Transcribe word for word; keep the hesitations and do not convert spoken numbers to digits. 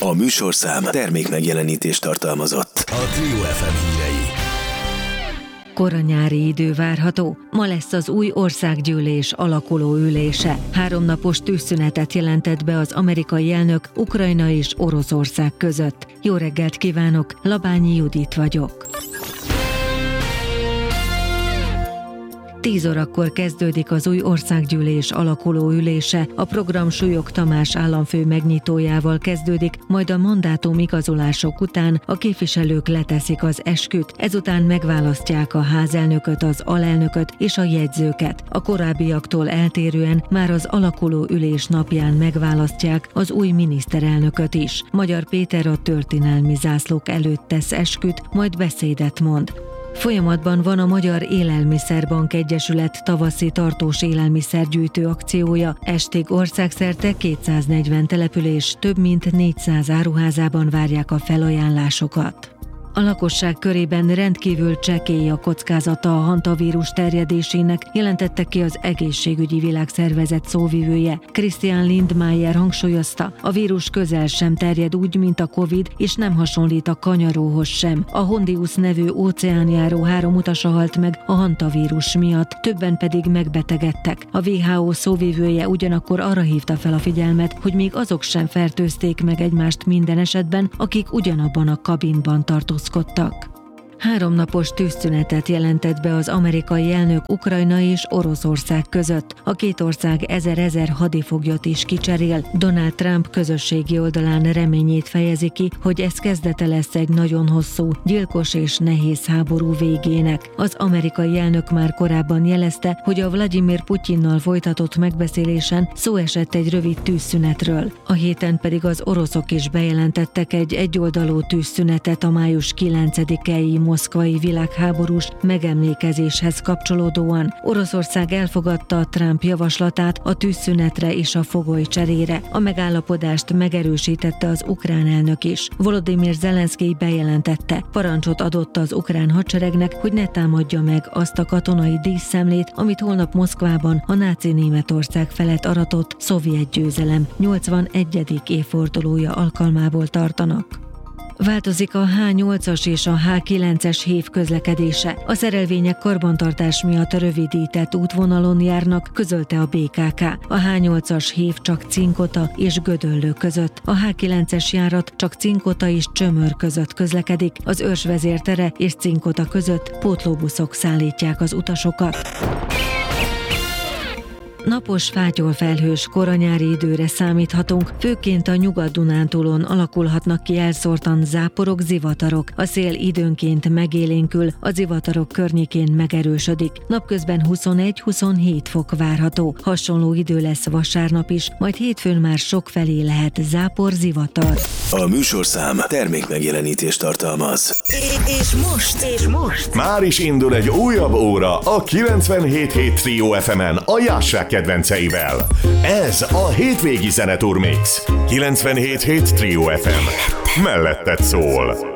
A műsorszám termék megjelenítést tartalmazott. A Trio ef em hírei. Kora nyári idő várható. Ma lesz az új országgyűlés alakuló ülése. Háromnapos tűzszünetet jelentett be az amerikai elnök Ukrajna és Oroszország között. Jó reggelt kívánok, Labányi Judit vagyok. tíz órakor kezdődik az új országgyűlés alakuló ülése. A program Súlyog Tamás államfő megnyitójával kezdődik, majd a mandátum igazolások után a képviselők leteszik az esküt, ezután megválasztják a házelnököt, az alelnököt és a jegyzőket. A korábbiaktól eltérően már az alakuló ülés napján megválasztják az új miniszterelnököt is. Magyar Péter a történelmi zászlók előtt tesz esküt, majd beszédet mond. Folyamatban van a Magyar Élelmiszerbank Egyesület tavaszi tartós élelmiszergyűjtő akciója. Estig országszerte kétszáznegyven település több mint négyszáz áruházában várják a felajánlásokat. A lakosság körében rendkívül csekély a kockázata a hantavírus terjedésének, jelentette ki az Egészségügyi Világszervezet szóvivője. Christian Lindmeier hangsúlyozta, a vírus közel sem terjed úgy, mint a Covid, és nem hasonlít a kanyaróhoz sem. A Hondius nevű óceánjáró három utasa halt meg a hantavírus miatt, többen pedig megbetegedtek. A dupla vé há ó szóvivője ugyanakkor arra hívta fel a figyelmet, hogy még azok sem fertőzték meg egymást minden esetben, akik ugyanabban a kabinban tartózkodtak. Háromnapos tűzszünetet jelentett be az amerikai elnök Ukrajna és Oroszország között. A két ország ezer-ezer hadifoglyot is kicserél. Donald Trump közösségi oldalán reményét fejezi ki, hogy ez kezdete lesz egy nagyon hosszú, gyilkos és nehéz háború végének. Az amerikai elnök már korábban jelezte, hogy a Vladimir Putyinnal folytatott megbeszélésen szó esett egy rövid tűzszünetről. A héten pedig az oroszok is bejelentettek egy egyoldalú tűzszünetet a május kilencedikei moszkvai világháborús megemlékezéshez kapcsolódóan. Oroszország elfogadta a Trump javaslatát a tűzszünetre és a fogolycserére. A megállapodást megerősítette az ukrán elnök is. Volodymyr Zelenszkij bejelentette, parancsot adott az ukrán hadseregnek, hogy ne támadja meg azt a katonai díszszemlét, amit holnap Moszkvában a náci Németország felett aratott szovjet győzelem nyolcvanegyedik évfordulója alkalmából tartanak. Változik a há nyolcas és a há kilences hév közlekedése. A szerelvények karbantartás miatt rövidített útvonalon járnak, közölte a bé ká ká. A há nyolcas hév csak Cinkota és Gödöllő között. A há kilences járat csak Cinkota és Csömör között közlekedik. Az Őrsvezér tere és Cinkota között pótlóbuszok szállítják az utasokat. Napos, fátyolfelhős kora nyári időre számíthatunk, főként a Nyugat-Dunántúlon alakulhatnak ki elszórtan záporok, zivatarok. A szél időnként megélénkül, a zivatarok környékén megerősödik. Napközben huszonegy-huszonhét fok várható. Hasonló idő lesz vasárnap is, majd hétfőn már sokfelé lehet zápor, zivatar. A műsorszám termék megjelenítést tartalmaz. És most, és most már is indul egy újabb óra a kilencvenhét hét Trio ef emen a Jássák kedvenceivel. Ez a hétvégi zeneturmix. kilencvenhét hét Trio ef em. Melletted szól.